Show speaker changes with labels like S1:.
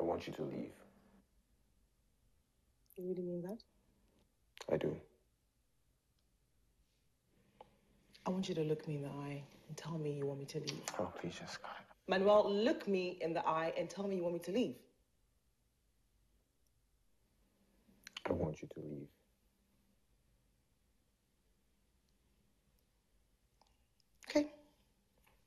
S1: want you to leave.
S2: You really mean that?
S1: I do.
S2: I want you to look me in the eye and tell me you want me to leave.
S1: Oh, please, Jessica.
S2: Manuel, look me in the eye and tell me you want me to leave.
S1: I want you to leave.